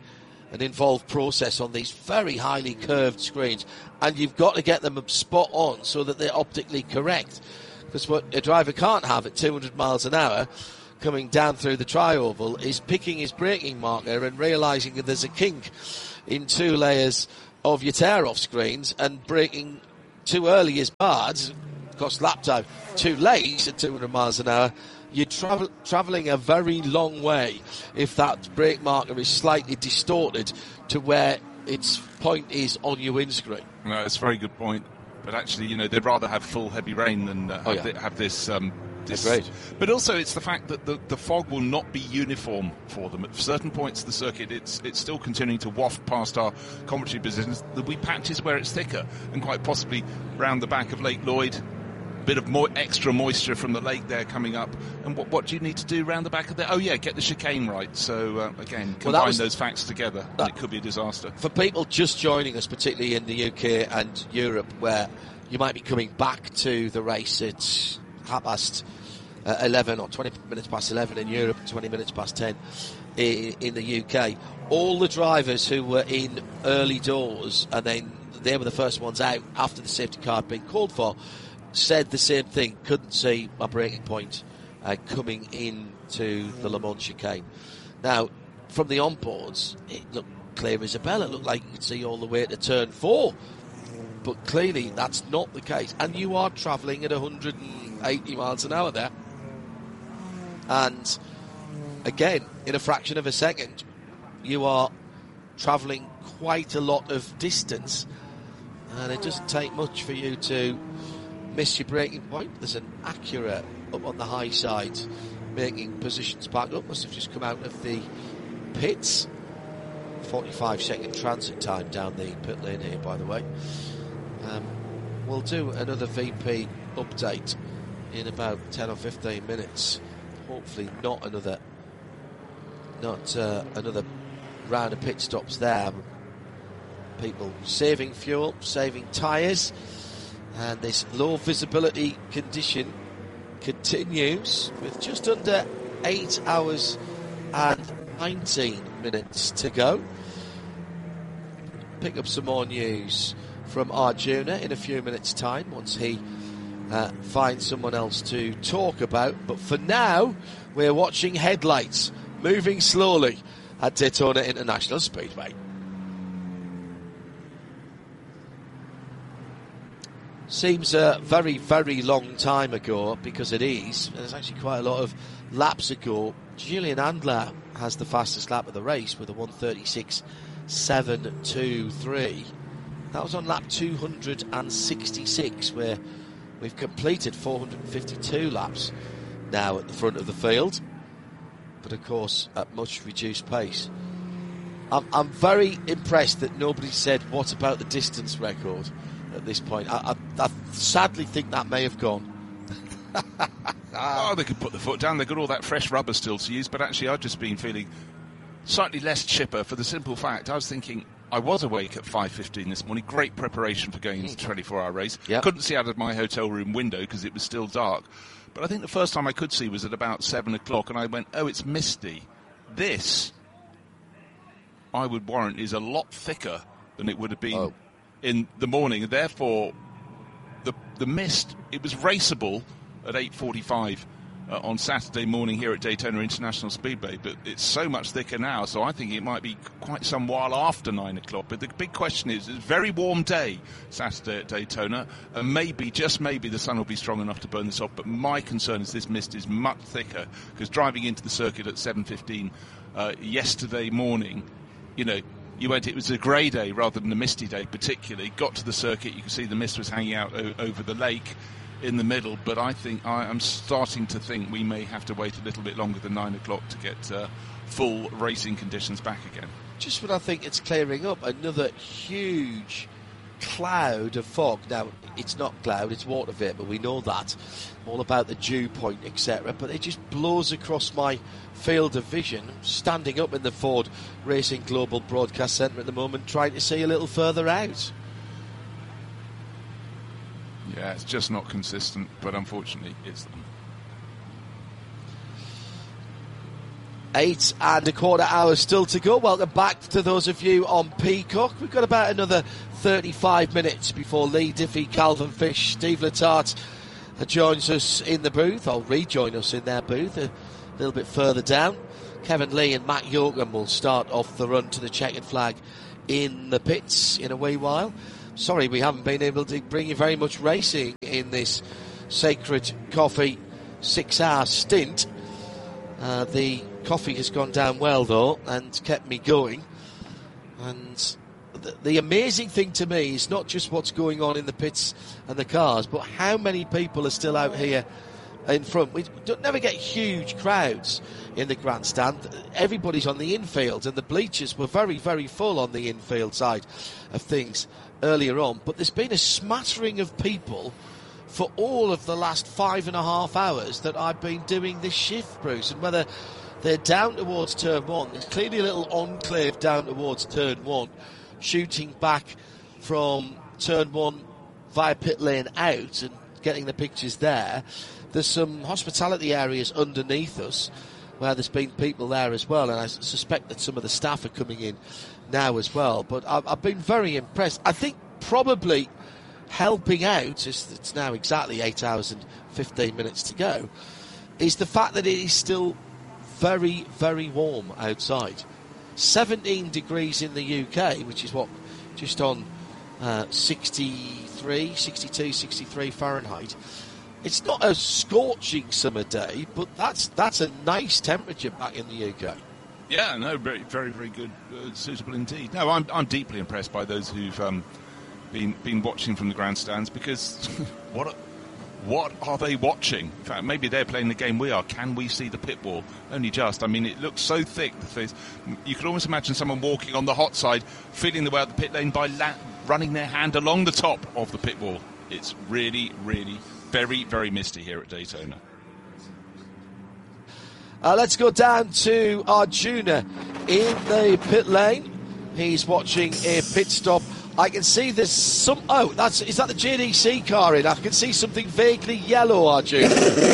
an involved process on these very highly curved screens, and you've got to get them spot on so that they're optically correct. Because what a driver can't have at two hundred miles an hour coming down through the tri-oval is picking his braking marker and realising that there's a kink in two layers of your tear-off screens, and braking too early is bad, costs lap time. Too late at two hundred miles an hour, you're travel, travelling a very long way if that brake marker is slightly distorted to where its point is on your windscreen. No, it's a very good point. But actually, you know, they'd rather have full heavy rain than uh, oh, have, yeah. the, have this... Um, This, Great. But also it's the fact that the, the fog will not be uniform for them. At certain points of the circuit, it's it's still continuing to waft past our commentary positions. There'll be patches where it's thicker, and quite possibly round the back of Lake Lloyd, a bit of mo- extra moisture from the lake there coming up. And what, what do you need to do round the back of there? Oh, yeah, get the chicane right. So, uh, again, combine well, was, those facts together, that, and it could be a disaster. For people just joining us, particularly in the U K and Europe, where you might be coming back to the race at half past Uh, eleven or twenty minutes past eleven in Europe, twenty minutes past ten in, in the U K. All the drivers who were in early doors, and then they were the first ones out after the safety car had been called for, said the same thing. Couldn't see my braking point uh, coming into the Le Mans chicane. Now, from the onboards, it looked clear as a bell. It looked like you could see all the way to turn four. But clearly that's not the case. And you are travelling at one hundred eighty miles an hour there. And again, in a fraction of a second, you are travelling quite a lot of distance, and it doesn't take much for you to miss your braking point. There's an Acura up on the high side making positions back up. Must have just come out of the pits. forty-five second transit time down the pit lane here, by the way. Um, we'll do another V P update in about ten or fifteen minutes. Hopefully not another not uh, another round of pit stops there. People saving fuel, saving tyres, and this low visibility condition continues with just under eight hours and nineteen minutes to go. Pick up some more news from Arjuna in a few minutes' time once he Uh, find someone else to talk about, but for now we're watching headlights moving slowly at Daytona International Speedway. Seems a very very long time ago, because it is. There's actually quite a lot of laps ago. Julian Andler has the fastest lap of the race with a one thirty-six point seven two three. That was on lap two hundred sixty-six, where we've completed four hundred fifty-two laps now at the front of the field, but of course at much reduced pace. I'm, I'm very impressed that nobody said, what about the distance record at this point? I, I, I sadly think that may have gone. Oh, they could put the foot down. They've got all that fresh rubber still to use, but actually I've just been feeling slightly less chipper for the simple fact I was thinking, I was awake at five fifteen this morning. Great preparation for going into the twenty-four hour race. Yep. Couldn't see out of my hotel room window because it was still dark. But I think the first time I could see was at about seven o'clock, and I went, oh, it's misty. This, I would warrant, is a lot thicker than it would have been oh. in the morning. Therefore, the the mist, it was raceable at eight forty-five uh, on Saturday morning here at Daytona International Speedway, but it's so much thicker now, so I think it might be quite some while after nine o'clock. But the big question is, it's a very warm day Saturday at Daytona, and maybe, just maybe, the sun will be strong enough to burn this off, but my concern is this mist is much thicker, because driving into the circuit at seven fifteen uh, yesterday morning, you know, you went, it was a grey day rather than a misty day particularly. Got to the circuit, you could see the mist was hanging out o- over the lake in the middle, but I think I am starting to think we may have to wait a little bit longer than nine o'clock to get uh, full racing conditions back again. Just when I think it's clearing up, another huge cloud of fog. Now, it's not cloud, it's water vapour, we know that. All about the dew point, et cetera. But it just blows across my field of vision. I'm standing up in the Ford Racing Global Broadcast Centre at the moment, trying to see a little further out. Yeah, it's just not consistent, but unfortunately it's them. Eight and a quarter hours still to go. Welcome back to those of you on Peacock. We've got about another thirty-five minutes before Lee Diffie, Calvin Fish, Steve Letarte joins us in the booth, or rejoin us in their booth a little bit further down. Kevin Lee and Matt Yoakum will start off the run to the checkered flag in the pits in a wee while. Sorry we haven't been able to bring you very much racing in this Sacred Coffee six-hour stint. Uh, the coffee has gone down well, though, and kept me going. And the, the amazing thing to me is not just what's going on in the pits and the cars, but how many people are still out here in front. We don't never get huge crowds in the grandstand. Everybody's on the infield, and the bleachers were very, very full on the infield side of things earlier on. But there's been a smattering of people for all of the last five and a half hours that I've been doing this shift, Bruce. And whether they're down towards turn one, there's clearly a little enclave down towards turn one, shooting back from turn one via pit lane out and getting the pictures there. There's some hospitality areas underneath us where there's been people there as well, and I suspect that some of the staff are coming in now as well. But I've, I've been very impressed. I think probably helping out, it's now exactly eight hours and fifteen minutes to go, is the fact that it is still very, very warm outside. seventeen degrees in the U K, which is what, just on uh, sixty-three, sixty-two, sixty-three Fahrenheit. It's not a scorching summer day, but that's that's a nice temperature back in the U K. Yeah, no, very, very, very good, uh, suitable indeed. No, I'm I'm deeply impressed by those who've um, been been watching from the grandstands, because what what are they watching? In fact, maybe they're playing the game we are. Can we see the pit wall? Only just. I mean, it looks so thick. The face. You could almost imagine someone walking on the hot side, feeling the way out the pit lane by la- running their hand along the top of the pit wall. It's really, really very, very misty here at Daytona. Uh, let's go down to Arjuna in the pit lane. He's watching a pit stop. I can see there's some... Oh, that's is that the J D C car in? I can see something vaguely yellow, Arjuna.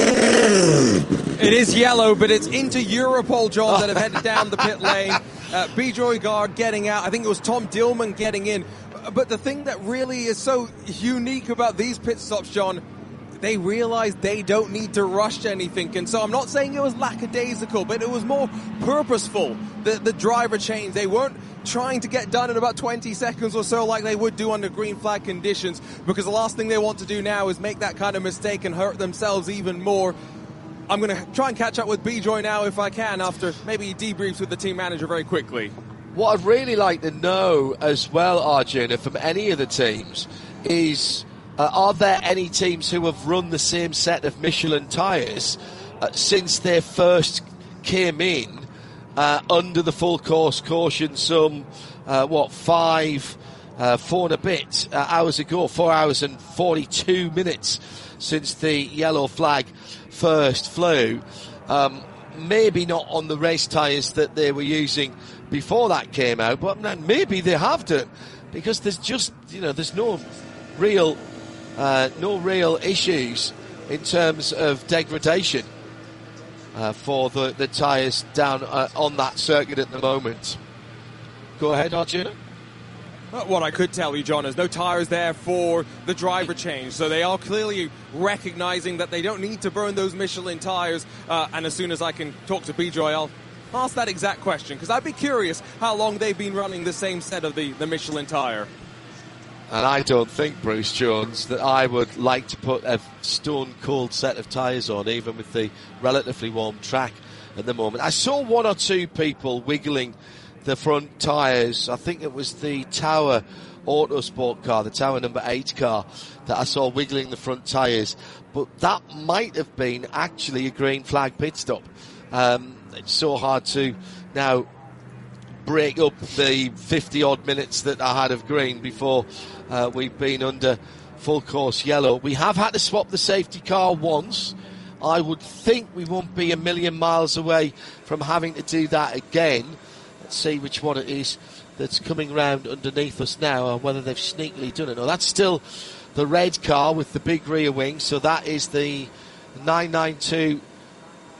It is yellow, but it's into Europol, John, that have headed down the pit lane. Uh, Bijoy Garg getting out. I think it was Tom Dillman getting in. But the thing that really is so unique about these pit stops, John, they realized they don't need to rush anything. And so I'm not saying it was lackadaisical, but it was more purposeful. The, the driver change, they weren't trying to get done in about twenty seconds or so like they would do under green flag conditions, because the last thing they want to do now is make that kind of mistake and hurt themselves even more. I'm going to try and catch up with Bijoy now if I can, after maybe he debriefs with the team manager very quickly. What I'd really like to know as well, Arjuna, from any of the teams is... Uh, are there any teams who have run the same set of Michelin tyres uh, since they first came in uh, under the full course caution some, uh, what, five, uh, four and a bit uh, hours ago, four hours and forty-two minutes since the yellow flag first flew? Um, maybe not on the race tyres that they were using before that came out, but maybe they have done, because there's just, you know, there's no real... Uh, no real issues in terms of degradation uh, for the, the tyres down uh, on that circuit at the moment. Go ahead, Arjuna. Well, what I could tell you, John, is no tyres there for the driver change. So they are clearly recognising that they don't need to burn those Michelin tyres. Uh, and as soon as I can talk to Bijoy, I'll ask that exact question, because I'd be curious how long they've been running the same set of the, the Michelin tyre. And I don't think, Bruce Jones, that I would like to put a stone-cold set of tyres on, even with the relatively warm track at the moment. I saw one or two people wiggling the front tyres. I think it was the Tower Autosport car, the Tower number eight car, that I saw wiggling the front tyres. But that might have been actually a green flag pit stop. Um, it's so hard to now break up the fifty-odd minutes that I had of green before uh, we've been under full course yellow. We have had to swap the safety car once. I would think we won't be a million miles away from having to do that again. Let's see which one it is that's coming round underneath us now, or whether they've sneakily done it. No, that's still the red car with the big rear wing, so that is the nine ninety-two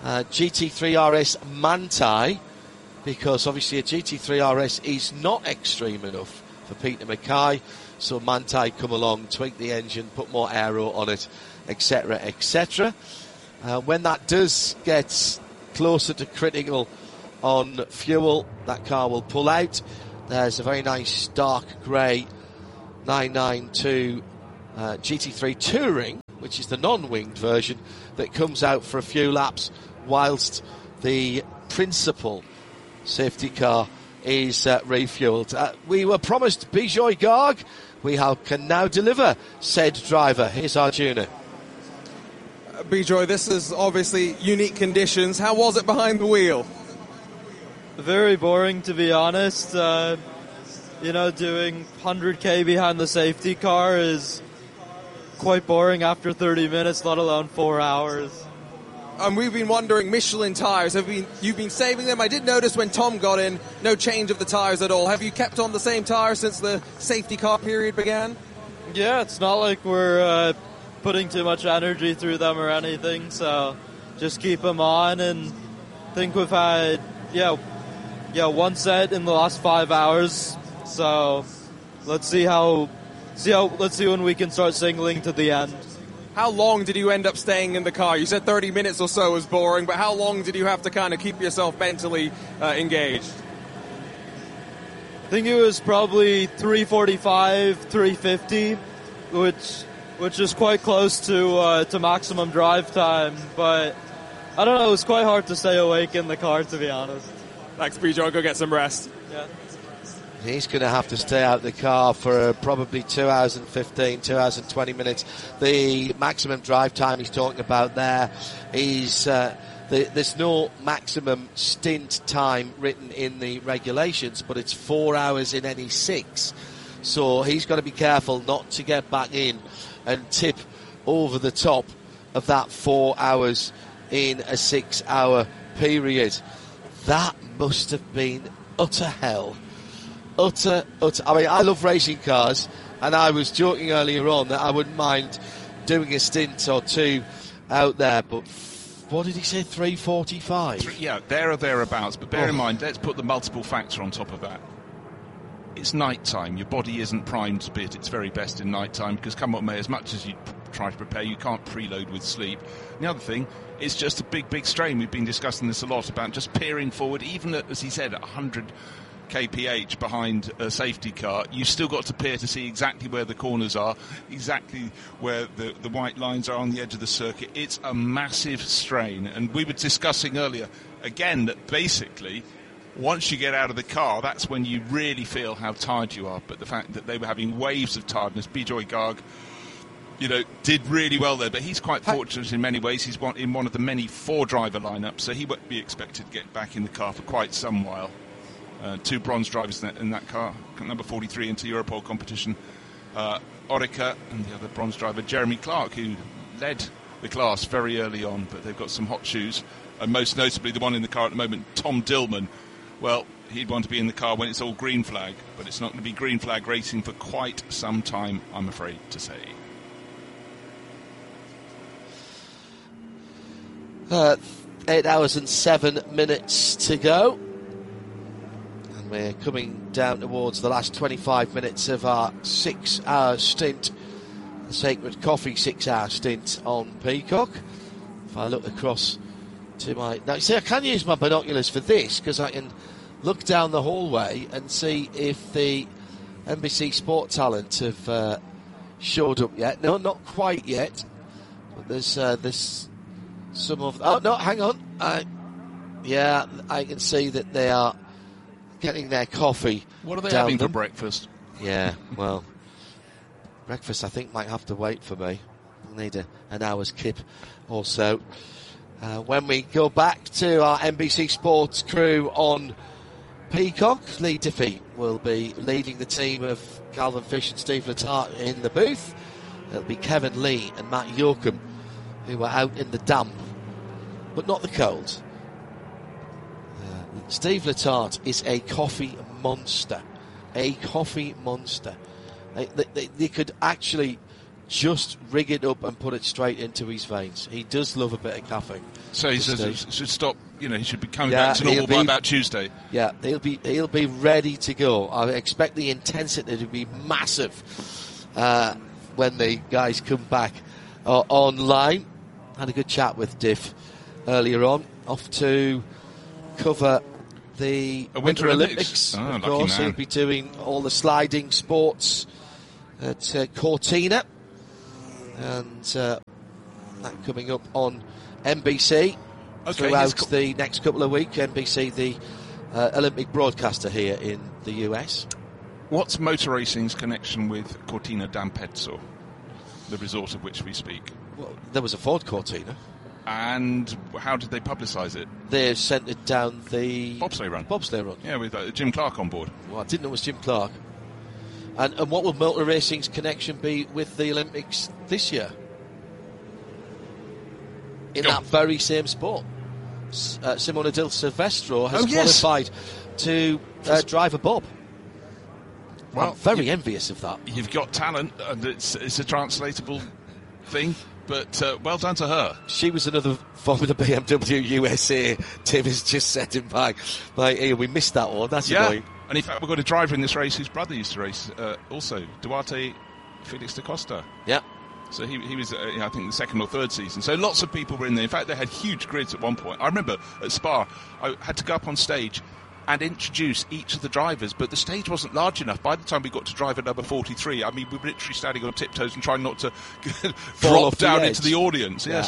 uh, G T three R S Manthey, because obviously a G T three R S is not extreme enough for Peter Mackay. So Manthey come along, tweak the engine, put more aero on it, et cetera, et cetera. Uh, when that does get closer to critical on fuel, that car will pull out. There's a very nice dark grey nine ninety-two uh, G T three Touring, which is the non-winged version, that comes out for a few laps whilst the principal safety car is uh, refueled. Uh, we were promised Bijoy Garg. We have, can now deliver said driver. Here's Arjuna. Uh, Bijoy, this is obviously unique conditions. How was it behind the wheel? Very boring, to be honest. Uh, you know, doing one hundred k behind the safety car is quite boring after thirty minutes, let alone four hours. And we've been wondering, Michelin tyres, have been you've been saving them? I did notice when Tom got in, no change of the tyres at all. Have you kept on the same tyre since the safety car period began? Yeah, it's not like we're uh, putting too much energy through them or anything, so just keep them on. And I think we've had, yeah, yeah, one set in the last five hours. So let's see how, see how, let's see when we can start singling to the end. How long did you end up staying in the car? You said thirty minutes or so was boring, but how long did you have to kind of keep yourself mentally uh, engaged? I think it was probably three forty-five, three fifty, which which is quite close to uh, to maximum drive time. But I don't know, it was quite hard to stay awake in the car, to be honest. Thanks, Bijoy. Go get some rest. Yeah. He's going to have to stay out of the car for uh, probably two hours and fifteen, two hours and twenty minutes. The maximum drive time he's talking about there is, uh, the, there's no maximum stint time written in the regulations, but it's four hours in any six. So he's got to be careful not to get back in and tip over the top of that four hours in a six hour period. That must have been utter hell. Utter, utter. I mean, I love racing cars, and I was joking earlier on that I wouldn't mind doing a stint or two out there, but what did he say, three forty-five? Yeah, there or thereabouts, but bear oh. in mind, let's put the multiple factor on top of that. It's night time. Your body isn't primed to be at its very best in night time, because come what may, as much as you p- try to prepare, you can't preload with sleep. And the other thing, it's just a big, big strain. We've been discussing this a lot about just peering forward, even at, as he said, at one hundred kph behind a safety car. You've still got to peer to see exactly where the corners are, exactly where the, the white lines are on the edge of the circuit. It's a massive strain. And we were discussing earlier, again, that basically once you get out of the car, that's when you really feel how tired you are. But the fact that they were having waves of tiredness, Bijoy Garg, you know, did really well there. But he's quite fortunate in many ways. He's one, in one of the many four-driver lineups, so he won't be expected to get back in the car for quite some while. Uh, two bronze drivers in that, in that car, number forty-three into Europol competition. Uh, Orica and the other bronze driver, Jeremy Clark, who led the class very early on, but they've got some hot shoes. And most notably, the one in the car at the moment, Tom Dillman. Well, he'd want to be in the car when it's all green flag, but it's not going to be green flag racing for quite some time, I'm afraid to say. Uh, eight hours and seven minutes to go. And we're coming down towards the last twenty-five minutes of our six-hour stint, the Sacred Coffee six-hour stint on Peacock. If I look across to my... Now, you see, I can use my binoculars for this, because I can look down the hallway and see if the N B C Sport talent have uh, showed up yet. No, not quite yet. But there's uh, there's some of... Oh, no, hang on. I, yeah, I can see that they are getting their coffee. What are they down having them. for breakfast? Yeah, well, breakfast I think might have to wait for me. I'll need a, an hour's kip or so. Uh, when we go back to our N B C Sports crew on Peacock, Lee Diffie will be leading the team of Calvin Fish and Steve Letarte in the booth. It'll be Kevin Lee and Matt Yoakum who are out in the damp, but not the cold. Uh, Steve Letarte is a coffee monster. A coffee monster. They, they, they could actually just rig it up and put it straight into his veins. He does love a bit of caffeine. So he says Steve. it should stop. You know, he should be coming Yeah, back to normal he'll be- by about Tuesday. Yeah, he'll be he'll be ready to go. I expect the intensity to be massive uh, when the guys come back uh, online. Had a good chat with Diff earlier on. Off to cover the A Winter Winter Olympics. Olympics. Ah, of lucky course, man. he'll be doing all the sliding sports at uh, Cortina, and uh, that coming up on N B C. Okay, Throughout he's co- the next couple of weeks, N B C, the uh, Olympic broadcaster here in the U S. What's motor racing's connection with Cortina d'Ampezzo, the resort of which we speak? Well, there was a Ford Cortina. And how did they publicise it? They sent it down the Bobsleigh run. Bobsleigh run. Yeah, with uh, Jim Clark on board. Well, I didn't know it was Jim Clark. And, and what will motor racing's connection be with the Olympics this year? In Go. that very same sport. S- Uh, Simona Di Silvestro has Oh, yes. qualified to uh, drive a bob. Well, I'm very you- envious of that. You've got talent, and it's it's a translatable thing. But uh, well done to her. She was another Formula B M W U S A. Tim has just set him by, by ear. We missed that one. That's Yeah. annoying. And in fact, we've got a driver in this race whose brother used to race uh, also, Duarte Felix da Costa. Yeah. So he, he was, uh, I think, the second or third season. So lots of people were in there. In fact, they had huge grids at one point. I remember at Spa, I had to go up on stage and introduce each of the drivers, but the stage wasn't large enough. By the time we got to driver number forty-three, I mean, we were literally standing on tiptoes and trying not to drop off the down edge. into the audience. Yes.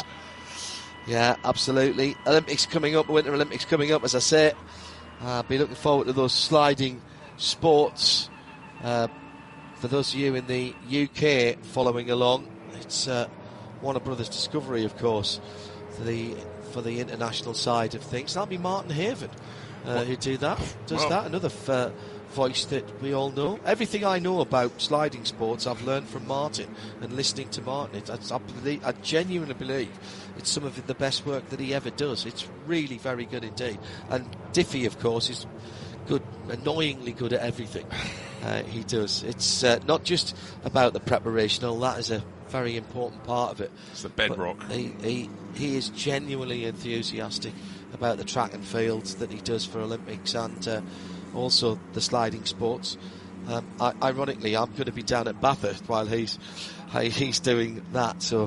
Yeah, absolutely. Olympics coming up, Winter Olympics coming up, as I say. I'll be looking forward to those sliding sports. Uh, for those of you in the U K following along, it's uh, Warner Brothers Discovery, of course, for the for the international side of things. That'll be Martin Haven uh, who do that. Does Well- that? Another f- uh, voice that we all know. Everything I know about sliding sports, I've learned from Martin and listening to Martin. It, I, I, believe, I genuinely believe it's some of the best work that he ever does. It's really very good indeed. And Diffie, of course, is good, annoyingly good at everything uh, he does. It's uh, not just about the preparation, all that is a very important part of it. It's the bedrock. But He, he, he is genuinely enthusiastic about the track and fields that he does for Olympics and uh, also the sliding sports. Um, I, ironically, I'm going to be down at Bathurst while he's he's doing that. So,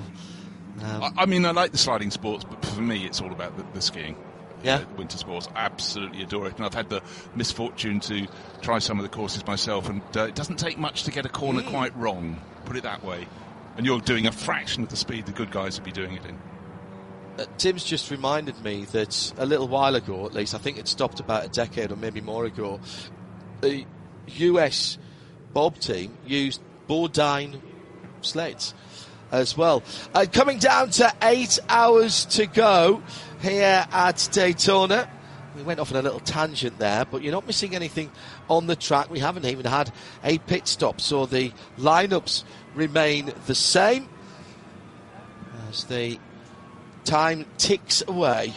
um, I, I mean, I like the sliding sports, but for me, it's all about the, the skiing. Yeah. Uh, winter sports. I absolutely adore it. And I've had the misfortune to try some of the courses myself, and uh, it doesn't take much to get a corner Mm. quite wrong, put it that way. And you're doing a fraction of the speed the good guys would be doing it in. Uh, Tim's just reminded me that a little while ago, at least, I think it stopped about a decade or maybe more ago, the U S Bob team used Bodine sleds as well. Uh, coming down to eight hours to go here at Daytona. We went off on a little tangent there, but you're not missing anything on the track. We haven't even had a pit stop, so the lineups remain the same as the time ticks away.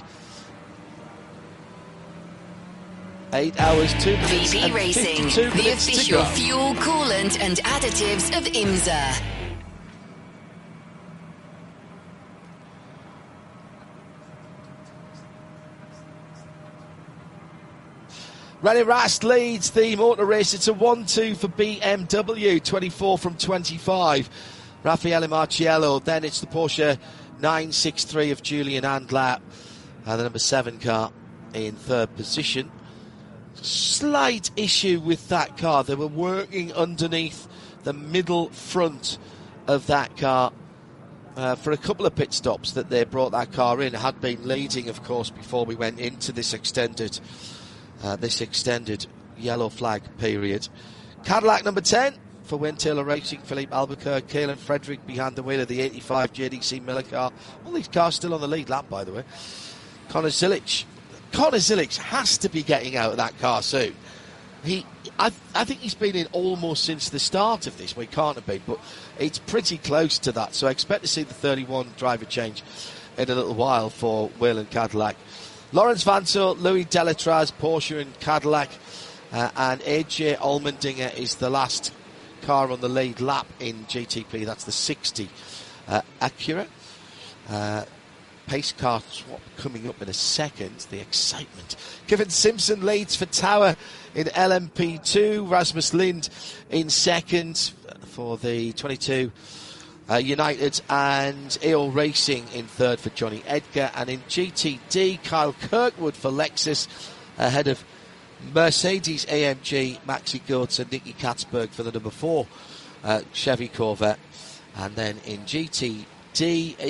Eight hours, two minutes, V B and Racing, fifty-two the minutes to official go. fuel, coolant and additives of IMSA. René Rast leads the motor race. It's a one two for B M W, twenty-four from twenty-five. Raffaele Marciello. Then it's the Porsche nine sixty-three of Julian Andlat. And the number seven car in third position. Slight issue with that car. They were working underneath the middle front of that car uh, for a couple of pit stops that they brought that car in. It had been leading, of course, before we went into this extended uh, this extended yellow flag period. Cadillac number ten for Wayne Taylor Racing, Philippe Albuquerque, Kaelan Frederick behind the wheel of the eighty-five J D C Miller car. All these cars still on the lead lap, by the way. Connor Zilic. Connor Zilic has to be getting out of that car soon. He, I, I think he's been in almost since the start of this. Well, he can't have been, but it's pretty close to that. So I expect to see the thirty-one driver change in a little while for Whelen Cadillac. Lawrence Vanto, Louis Delatraz, Porsche and Cadillac, uh, and A J Allmendinger is the last car on the lead lap in G T P. That's the sixty uh, Acura. Uh, pace car swap coming up in a second. The excitement. Kevin Simpson leads for Tower in L M P two. Rasmus Lind in second for the twenty-two uh, United, and E O L Racing in third for Johnny Edgar. And in G T D, Kyle Kirkwood for Lexus ahead of Mercedes A M G, Maxi Gutz and Nicky Katzberg for the number four uh, Chevy Corvette. And then in G T D,